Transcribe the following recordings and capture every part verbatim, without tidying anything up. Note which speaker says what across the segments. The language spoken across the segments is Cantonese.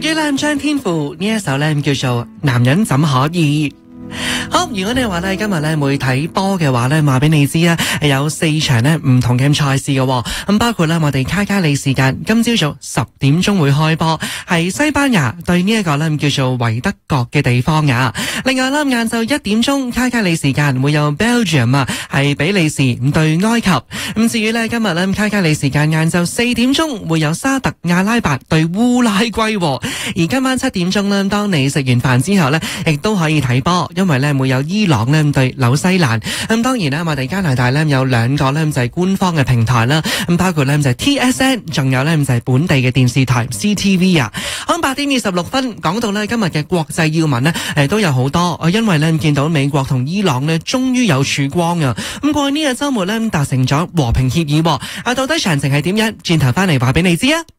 Speaker 1: 於咧張天賦呢一首咧叫做《男人怎可以》。好，如果你話咧今日咧會睇波嘅話咧，話俾你知啊，有四場咧唔同嘅賽事嘅，咁包括咧我哋卡加里時間今朝早十點鐘會開波，係西班牙對呢一個咧叫做維德國嘅地方啊。另外咧晏晝一點鐘卡加里時間會有 Belgium 啊，係比利時對埃及。咁至於咧今日咧卡加里時間晏晝四點鐘會有沙特阿拉伯對烏拉圭，而今晚七點鐘咧，當你食完飯之後咧，亦都可以睇波。因為咧會有伊朗咧對紐西蘭，咁當然咧我哋加拿大咧有兩個咧就係官方嘅平台啦，咁包括咧就係 T S N， 仲有咧就係本地嘅電視台 C T V 啊。咁八點二十六分講到咧今日嘅國際要聞咧，誒都有好多，因為咧見到美國同伊朗咧終於有曙光啊！咁過去呢個周末咧達成咗和平協議，啊到底詳情係點樣？轉頭翻嚟話俾你知啊！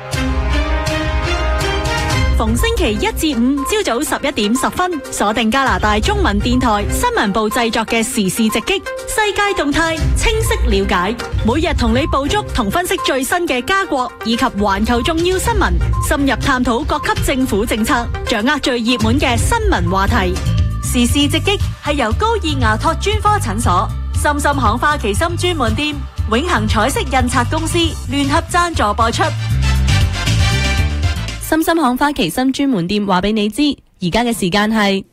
Speaker 2: 逢星期一至五朝早十一點十分，鎖定加拿大中文電台新聞部製作嘅時事直擊，世界動態清晰了解，每日同你捕捉同分析最新嘅加國以及環球重要新聞，深入探討各級政府政策，掌握最熱門嘅新聞話題。時事直擊係由高爾牙托專科診所、深深行花旗參專門店、永恆彩色印刷公司聯合贊助播出。
Speaker 3: 深深行花旗參專門店話俾你知，而家嘅時間係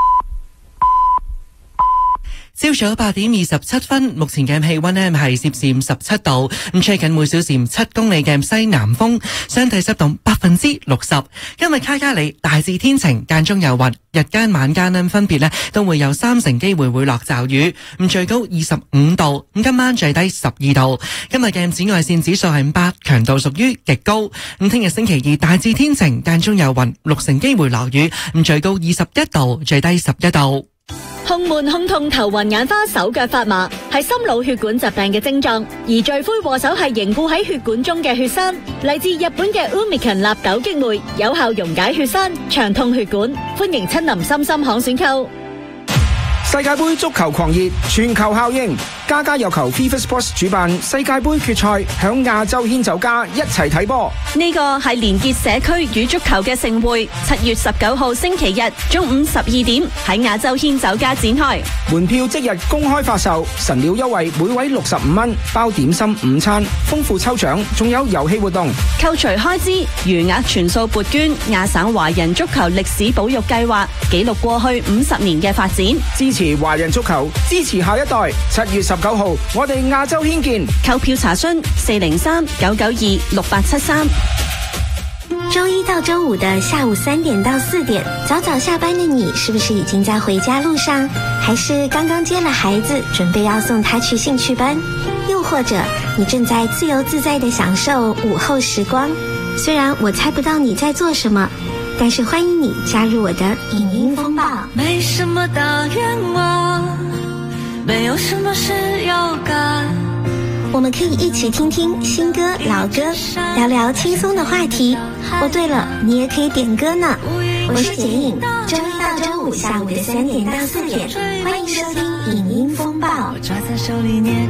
Speaker 1: 朝早八點二十七分，目前嘅氣溫呢係攝氏十七度，咁吹緊每小時七公里嘅西南風，相對濕度百分之六十。今日卡加里大致天晴，間中有雲，日間晚間呢分別呢都會有三成機會會落驟雨，咁最高二十五度，咁今晚最低十二度。今日嘅紫外線指數係八，強度屬於極高。咁聽日星期二大致天晴，間中有雲，六成機會落雨，咁最高二十一度，最低十一度。
Speaker 2: 胸悶、胸痛、頭暈眼花、手腳發麻，係心腦血管疾病嘅症狀，而罪魁禍首係凝固喺血管中嘅血栓。嚟自日本嘅 Umican 納豆激酶有效溶解血栓，暢通血管。歡迎親臨深深行選購。
Speaker 4: 世界盃足球狂熱，全球效應，家家有球 FIFA Sports 主辦世界盃決賽，響亞洲牽走家一齊睇波。
Speaker 3: 呢個係連結社區與足球嘅盛會，七月十九號星期日中午十二點喺亞洲牽走家展開。
Speaker 4: 門票即日公開發售，神料優惠每位六十五蚊，包點心午餐，豐富抽獎，仲有遊戲活動。
Speaker 3: 扣除開支，餘額全數撥捐亞省華人足球歷史保育計劃，記錄過去五十年嘅發展。
Speaker 4: 支持華人足球，支持下一代。七月十九號，我哋亞洲牽見。
Speaker 3: 購票查詢四零三九九二六八七三。
Speaker 5: 周一到周五的下午三點到四點，早早下班的你是不是已經在回家路上，還是剛剛接了孩子，準備要送他去興趣班？又或者你正在自由自在地享受午後時光？雖然我猜不到你在做什麼，但是歡迎你加入我的影音風暴。
Speaker 6: 沒什麼大願望，沒有什麼事要幹，
Speaker 5: 我們可以一起聽聽新歌老歌，聊聊輕鬆的話題。哦對了，你也可以點歌呢。我是簡影，周一到周五下午的三點到四點，歡迎收聽影音風暴。
Speaker 6: 我抓在手裡捏